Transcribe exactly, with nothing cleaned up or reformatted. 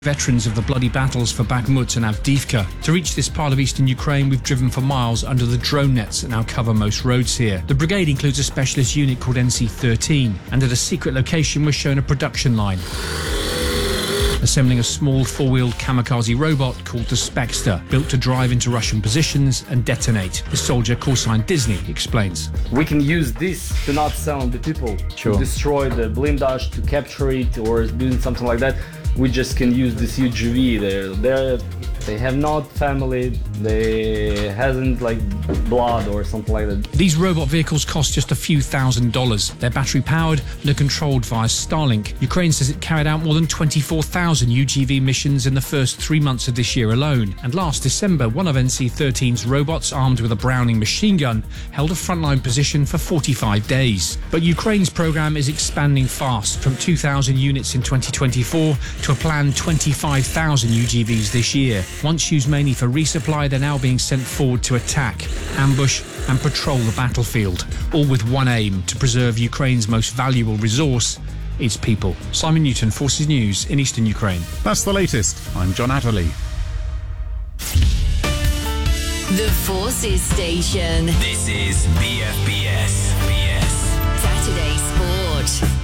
Veterans of the bloody battles for Bakhmut and Avdiivka. To reach this part of eastern Ukraine, we've driven for miles under the drone nets that now cover most roads here. The brigade includes a specialist unit called N C thirteen, and at a secret location we're shown a production line assembling a small four-wheeled kamikaze robot called the Spekster, built to drive into Russian positions and detonate. The soldier, call sign Disney, explains. We can use this to not sound the people, Sure. to destroy the blindage, to capture it, or doing something like that. We just can use this U G V. They're, they're, they have not family, they hasn't like blood or something like that. These robot vehicles cost just a few thousand dollars. They're battery powered and are controlled via Starlink. Ukraine says it carried out more than twenty-four thousand U G V missions in the first three months of this year alone. And last December, one of N C thirteen's robots, armed with a Browning machine gun, held a frontline position for forty-five days. But Ukraine's program is expanding fast, from two thousand units in twenty twenty-four to a planned twenty-five thousand U G Vs this year. Once used mainly for resupply, they're now being sent forward to attack, ambush and patrol the battlefield, all with one aim: to preserve Ukraine's most valuable resource, its people. Simon Newton, Forces News in Eastern Ukraine. That's the latest. I'm John Adderley. The Forces Station. This is B F B S. B S. Saturday Sport.